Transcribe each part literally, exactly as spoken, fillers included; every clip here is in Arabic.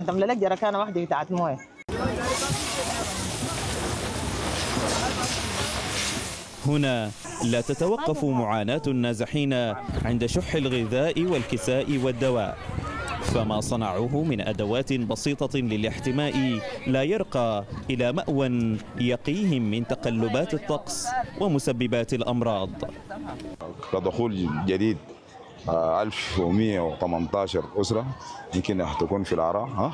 تملى لك جركانه واحده بتاعت مويه. هنا لا تتوقف معاناة النازحين عند شح الغذاء والكساء والدواء، فما صنعوه من أدوات بسيطة للاحتماء لا يرقى إلى مأوى يقيهم من تقلبات الطقس ومسببات الأمراض. كدخول جديد ألف ومئة وثمانية عشر أسرة يمكن تكون في العراء، ها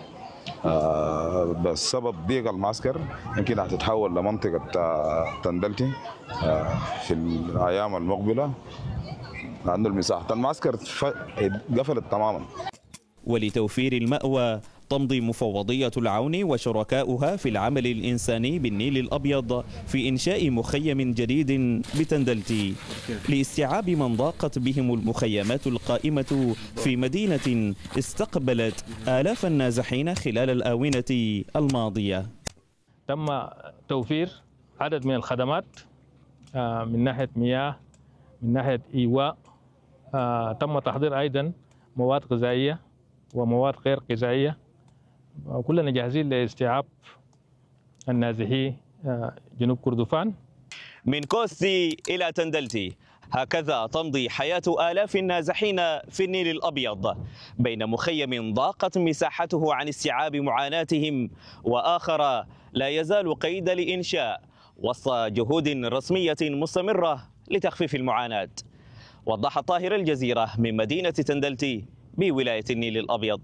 آه بسبب ضيق المعسكر يمكن هتتحول لمنطقة تندلتي آه في الأيام المقبلة، لأن المساحة المعسكر قفلت تماما. ولتوفير المأوى تمضي مفوضية العون وشركاؤها في العمل الإنساني بالنيل الأبيض في إنشاء مخيم جديد بتندلتي لاستيعاب من ضاقت بهم المخيمات القائمة في مدينة استقبلت آلاف النازحين خلال الآونة الماضية. تم توفير عدد من الخدمات من ناحية مياه، من ناحية إيواء، تم تحضير أيضا مواد غذائية ومواد غير غذائية، وكلنا جاهزين لاستيعاب النازحي جنوب كردفان. من كوستي إلى تندلتي هكذا تمضي حياة آلاف النازحين في النيل الأبيض بين مخيم ضاقت مساحته عن استيعاب معاناتهم وآخر لا يزال قيد الإنشاء وسط جهود رسمية مستمرة لتخفيف المعاناة. وضح طاهر الجزيرة من مدينة تندلتي بولاية النيل الأبيض.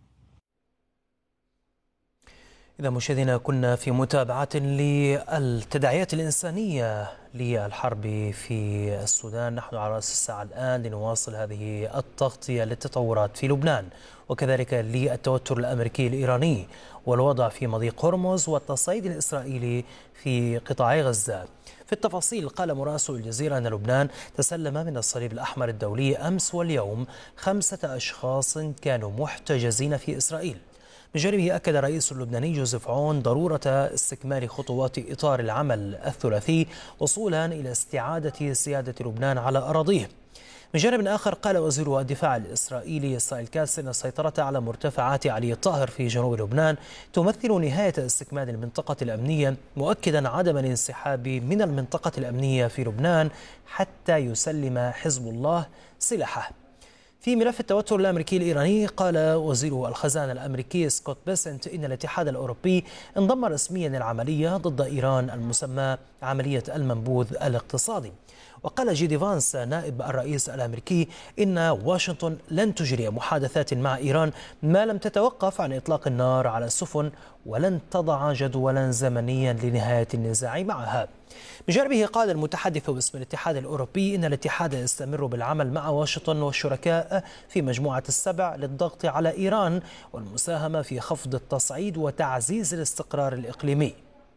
إذا مشاهدينا كنا في متابعة للتداعيات الإنسانية للحرب في السودان. نحن على رأس الساعة الآن لنواصل هذه التغطية للتطورات في لبنان وكذلك للتوتر الأمريكي الإيراني والوضع في مضيق هرمز والتصعيد الإسرائيلي في قطاع غزة. في التفاصيل قال مراسل الجزيرة أن لبنان تسلم من الصليب الأحمر الدولي أمس واليوم خمسة أشخاص كانوا محتجزين في إسرائيل. من جانبه أكد الرئيس اللبناني جوزيف عون ضرورة استكمال خطوات إطار العمل الثلاثي وصولا إلى استعادة سيادة لبنان على أراضيه. من جانب آخر قال وزير الدفاع الإسرائيلي إسرائيل كاتس أن السيطرة على مرتفعات علي الطاهر في جنوب لبنان تمثل نهاية استكمال المنطقة الأمنية، مؤكدا عدم الانسحاب من المنطقة الأمنية في لبنان حتى يسلم حزب الله سلاحه. في ملف التوتر الأمريكي الإيراني قال وزير الخزانة الأمريكي سكوت بيسنت إن الاتحاد الأوروبي انضم رسميا العملية ضد إيران المسمى عملية المنبوذ الاقتصادي. وقال جي دي فانس نائب الرئيس الأمريكي إن واشنطن لن تجري محادثات مع إيران ما لم تتوقف عن إطلاق النار على السفن ولن تضع جدولا زمنيا لنهاية النزاع معها. بجانبه قال المتحدث باسم الاتحاد الأوروبي إن الاتحاد يستمر بالعمل مع واشنطن والشركاء في مجموعة السبع للضغط على إيران والمساهمة في خفض التصعيد وتعزيز الاستقرار الإقليمي.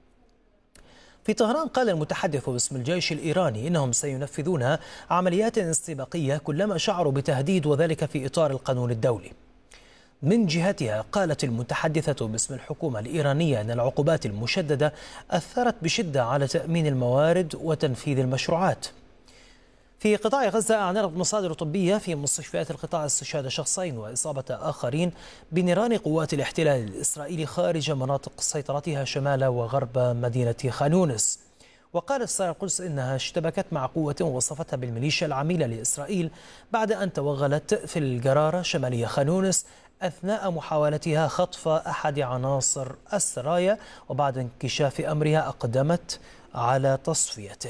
في طهران قال المتحدث باسم الجيش الإيراني إنهم سينفذون عمليات استباقية كلما شعروا بتهديد وذلك في إطار القانون الدولي. من جهتها قالت المتحدثة باسم الحكومة الإيرانية أن العقوبات المشددة أثرت بشدة على تأمين الموارد وتنفيذ المشروعات. في قطاع غزة أعلنت مصادر طبية في مستشفيات القطاع استشهاد شخصين وإصابة آخرين بنيران قوات الاحتلال الإسرائيلي خارج مناطق سيطرتها شمال وغرب مدينة خان يونس. وقالت سارة القدس إنها اشتبكت مع قوة وصفتها بالميليشيا العميلة لإسرائيل بعد أن توغلت في الجرارة شمالية خان يونس أثناء محاولتها خطف أحد عناصر السرايا، وبعد انكشاف أمرها أقدمت على تصفيته.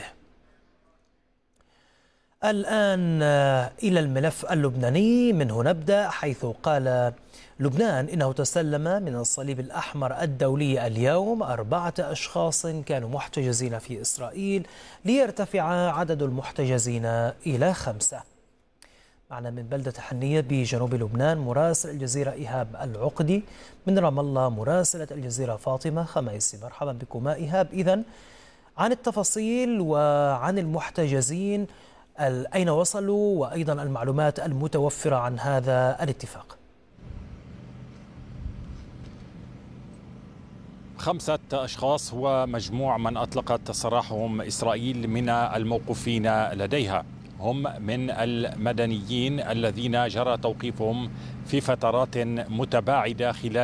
الآن إلى الملف اللبناني، منه نبدأ، حيث قال لبنان إنه تسلم من الصليب الأحمر الدولي اليوم أربعة أشخاص كانوا محتجزين في إسرائيل ليرتفع عدد المحتجزين إلى خمسة. معنا من بلدة حنية بجنوب لبنان مراسل الجزيرة إيهاب العقدي، من رام الله مراسلة الجزيرة فاطمة خميسي. مرحبا بكما إيهاب. إذن عن التفاصيل وعن المحتجزين، أين وصلوا وأيضا المعلومات المتوفرة عن هذا الاتفاق. خمسة أشخاص هو مجموع من أطلقت سراحهم إسرائيل من الموقوفين لديها، هم من المدنيين الذين جرى توقيفهم في فترات متباعدة خلال